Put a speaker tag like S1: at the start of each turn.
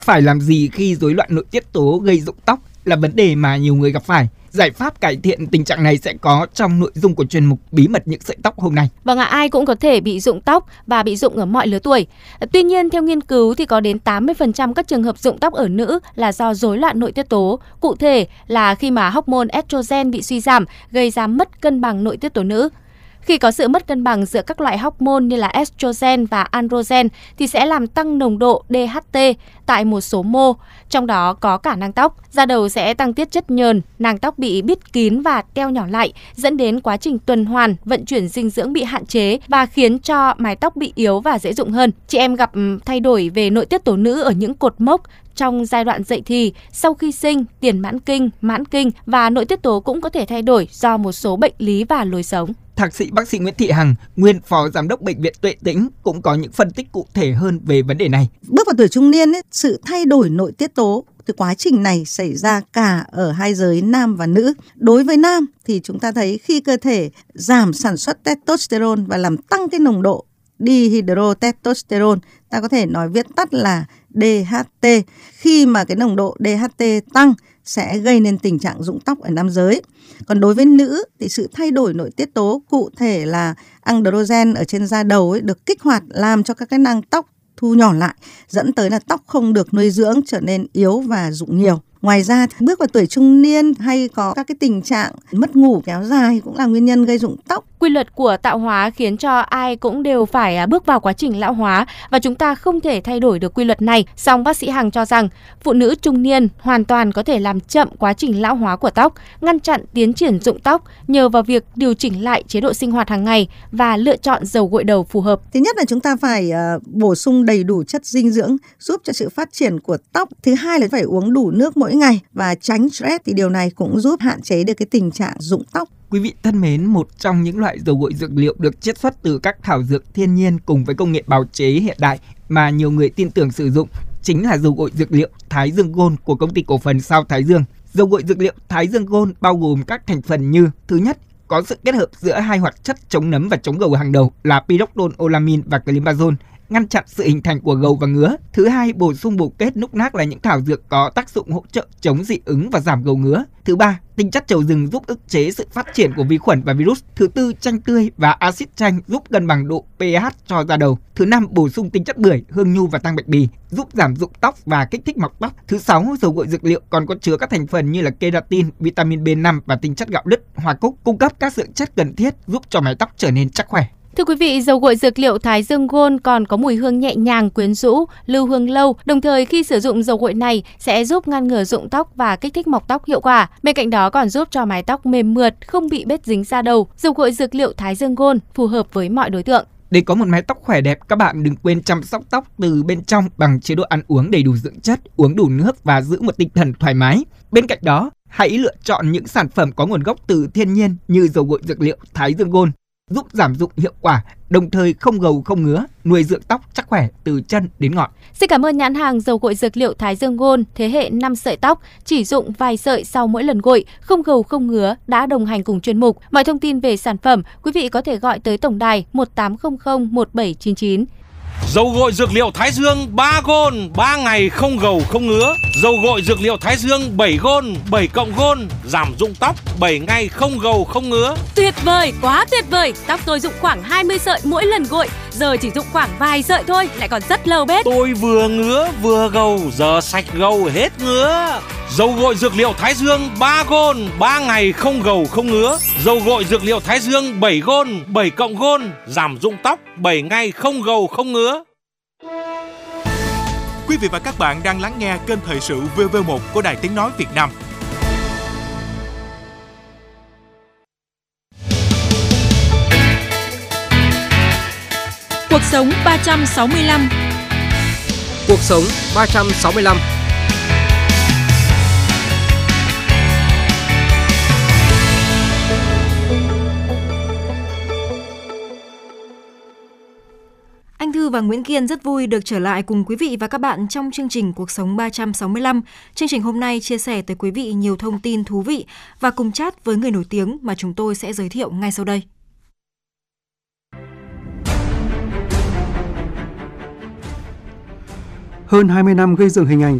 S1: Phải làm gì khi rối loạn nội tiết tố gây rụng tóc là vấn đề mà nhiều người gặp phải. Giải pháp cải thiện tình trạng này sẽ có trong nội dung của chuyên mục Bí mật những sợi tóc hôm nay.
S2: Vâng ạ, ai cũng có thể bị rụng tóc và bị rụng ở mọi lứa tuổi. Tuy nhiên, theo nghiên cứu thì có đến 80% các trường hợp rụng tóc ở nữ là do rối loạn nội tiết tố. Cụ thể là khi mà hormone estrogen bị suy giảm, gây ra mất cân bằng nội tiết tố nữ. Khi có sự mất cân bằng giữa các loại hormone như là estrogen và androgen thì sẽ làm tăng nồng độ DHT tại một số mô, trong đó có cả nang tóc. Da đầu sẽ tăng tiết chất nhờn, nang tóc bị bít kín và teo nhỏ lại, dẫn đến quá trình tuần hoàn, vận chuyển dinh dưỡng bị hạn chế và khiến cho mái tóc bị yếu và dễ rụng hơn. Chị em gặp thay đổi về nội tiết tố nữ ở những cột mốc trong giai đoạn dậy thì, sau khi sinh, tiền mãn kinh và nội tiết tố cũng có thể thay đổi do một số bệnh lý và lối sống.
S1: Thạc sĩ bác sĩ Nguyễn Thị Hằng, nguyên phó giám đốc bệnh viện Tuệ Tĩnh cũng có những phân tích cụ thể hơn về vấn đề này.
S3: Bước vào tuổi trung niên, sự thay đổi nội tiết tố, cái quá trình này xảy ra cả ở hai giới nam và nữ. Đối với nam thì chúng ta thấy khi cơ thể giảm sản xuất testosterone và làm tăng cái nồng độ dihydrotestosterone, ta có thể nói viết tắt là DHT. Khi mà cái nồng độ DHT tăng sẽ gây nên tình trạng rụng tóc ở nam giới. Còn đối với nữ thì sự thay đổi nội tiết tố, cụ thể là androgen ở trên da đầu được kích hoạt làm cho các cái nang tóc thu nhỏ lại, dẫn tới là tóc không được nuôi dưỡng, trở nên yếu và rụng nhiều. Ngoài ra, bước vào tuổi trung niên hay có các cái tình trạng mất ngủ kéo dài cũng là nguyên nhân gây rụng tóc.
S2: Quy luật của tạo hóa khiến cho ai cũng đều phải bước vào quá trình lão hóa và chúng ta không thể thay đổi được quy luật này. Song bác sĩ Hằng cho rằng phụ nữ trung niên hoàn toàn có thể làm chậm quá trình lão hóa của tóc, ngăn chặn tiến triển rụng tóc nhờ vào việc điều chỉnh lại chế độ sinh hoạt hàng ngày và lựa chọn dầu gội đầu phù hợp.
S3: Thứ nhất là chúng ta phải bổ sung đầy đủ chất dinh dưỡng giúp cho sự phát triển của tóc. Thứ hai là phải uống đủ nước mỗi ngày và tránh stress, thì điều này cũng giúp hạn chế được cái tình trạng rụng tóc.
S1: Quý vị thân mến, một trong những loại dầu gội dược liệu được chiết xuất từ các thảo dược thiên nhiên cùng với công nghệ bào chế hiện đại mà nhiều người tin tưởng sử dụng chính là dầu gội dược liệu Thái Dương Gold của công ty cổ phần Sao Thái Dương. Dầu gội dược liệu Thái Dương Gold bao gồm các thành phần như: thứ nhất, có sự kết hợp giữa hai hoạt chất chống nấm và chống gầu hàng đầu là pyridinolamine và clenbuterol, ngăn chặn sự hình thành của gầu và ngứa. Thứ hai, bổ sung bổ kết núc nác là những thảo dược có tác dụng hỗ trợ chống dị ứng và giảm gầu ngứa. Thứ ba, tinh chất trầu rừng giúp ức chế sự phát triển của vi khuẩn và virus. Thứ tư, chanh tươi và axit chanh giúp cân bằng độ pH cho da đầu. Thứ năm, bổ sung tinh chất bưởi, hương nhu và tăng bạch bì, giúp giảm rụng tóc và kích thích mọc tóc. Thứ sáu, dầu gội dược liệu còn có chứa các thành phần như là keratin, vitamin B5 và tinh chất gạo lứt, hoa cúc, cung cấp các dưỡng chất cần thiết giúp cho mái tóc trở nên chắc khỏe.
S2: Thưa quý vị, dầu gội dược liệu Thái Dương Gold còn có mùi hương nhẹ nhàng, quyến rũ, lưu hương lâu. Đồng thời khi sử dụng dầu gội này sẽ giúp ngăn ngừa rụng tóc và kích thích mọc tóc hiệu quả. Bên cạnh đó còn giúp cho mái tóc mềm mượt, không bị bết dính da đầu. Dầu gội dược liệu Thái Dương Gold phù hợp với mọi đối tượng.
S1: Để có một mái tóc khỏe đẹp, các bạn đừng quên chăm sóc tóc từ bên trong bằng chế độ ăn uống đầy đủ dưỡng chất, uống đủ nước và giữ một tinh thần thoải mái. Bên cạnh đó, hãy lựa chọn những sản phẩm có nguồn gốc từ thiên nhiên như dầu gội dược liệu Thái Dương Gold, giúp giảm rụng hiệu quả, đồng thời không gầu không ngứa, nuôi dưỡng tóc chắc khỏe từ chân đến ngọn.
S2: Xin cảm ơn nhãn hàng dầu gội dược liệu Thái Dương Gold thế hệ 5 sợi tóc, chỉ dụng vài sợi sau mỗi lần gội, không gầu không ngứa đã đồng hành cùng chuyên mục. Mọi thông tin về sản phẩm, quý vị có thể gọi tới tổng đài 1800 1799.
S4: Dầu gội dược liệu Thái Dương 3 Gold, 3 ngày không gầu không ngứa. Dầu gội dược liệu Thái Dương 7 Gold, 7 cộng Gold, giảm rụng tóc 7 ngày không gầu không ngứa.
S2: Tuyệt vời, quá tuyệt vời. Tóc tôi dụng khoảng 20 sợi mỗi lần gội, giờ chỉ dụng khoảng vài sợi thôi, lại còn rất lâu bết.
S4: Tôi vừa ngứa vừa gầu, giờ sạch gầu hết ngứa. Dầu gội dược liệu Thái Dương 3 Gold, 3 ngày không gầu không ngứa. Dầu gội dược liệu Thái Dương 7 Gold, 7 cộng Gold, giảm rụng tóc 7 ngày không gầu không ngứa.
S5: Quý vị và các bạn đang lắng nghe kênh thời sự VV1 của Đài Tiếng nói Việt Nam.
S6: Cuộc sống 365.
S7: Cuộc sống 365.
S6: Anh Thư và Nguyễn Kiên rất vui được trở lại cùng quý vị và các bạn trong chương trình Cuộc sống 365. Chương trình hôm nay chia sẻ tới quý vị nhiều thông tin thú vị và cùng chat với người nổi tiếng mà chúng tôi sẽ giới thiệu ngay sau đây.
S8: Hơn 20 năm gây dựng hình ảnh